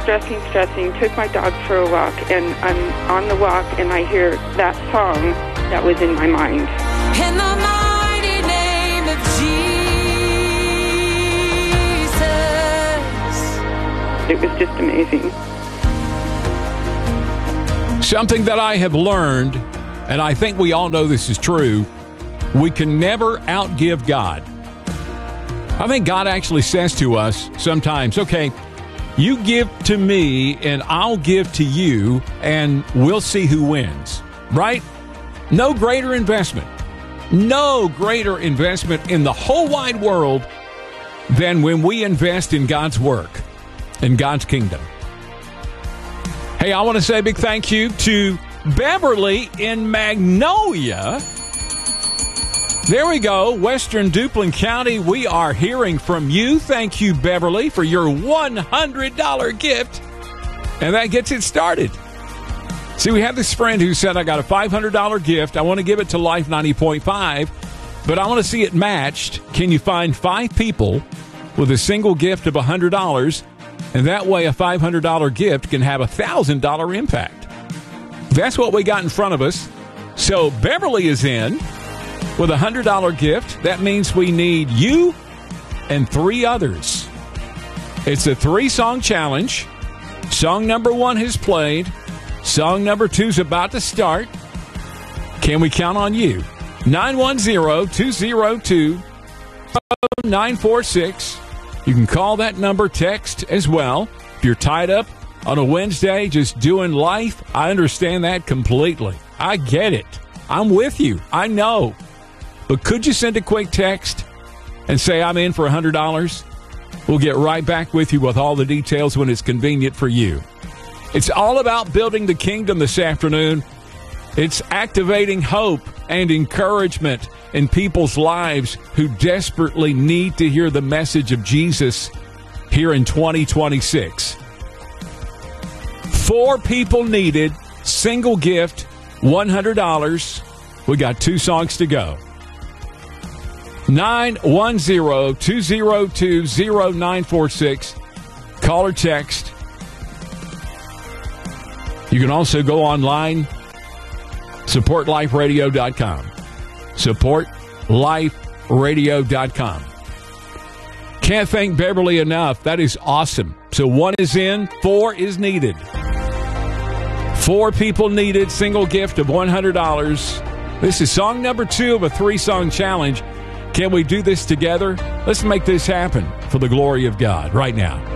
stressing, took my dog for a walk, and I'm on the walk, and I hear that song that was in my mind. In the mighty name of Jesus. It was just amazing. Something that I have learned, and I think we all know this is true, we can never outgive God. I think God actually says to us sometimes, okay, you give to me and I'll give to you and we'll see who wins, right? No greater investment in the whole wide world than when we invest in God's work, in God's kingdom. Hey, I want to say a big thank you to Beverly in Magnolia. There we go, Western Duplin County. We are hearing from you. Thank you, Beverly, for your $100 gift. And that gets it started. See, we have this friend who said, I got a $500 gift. I want to give it to Life 90.5, but I want to see it matched. Can you find 5 people with a single gift of $100? And that way a $500 gift can have a $1,000 impact. That's what we got in front of us. So Beverly is in with a $100 gift. That means we need you and 3 others. It's a 3-song challenge. Song number 1 has played. Song number 2 is about to start. Can we count on you? 910-202-0946. You can call that number, text as well. If you're tied up on a Wednesday just doing life, I understand that completely. I get it. I'm with you. I know. But could you send a quick text and say, I'm in for $100? We'll get right back with you with all the details when it's convenient for you. It's all about building the kingdom this afternoon. It's activating hope and encouragement in people's lives who desperately need to hear the message of Jesus here in 2026. 4 people needed, single gift, $100. We got 2 songs to go. 910-202-0946. Call or text. You can also go online, supportliferadio.com. Supportliferadio.com. Can't thank Beverly enough. That is awesome. So 1 is in, 4 is needed. 4 people needed, single gift of $100. This is song number 2 of a 3-song challenge. Can we do this together? Let's make this happen for the glory of God right now.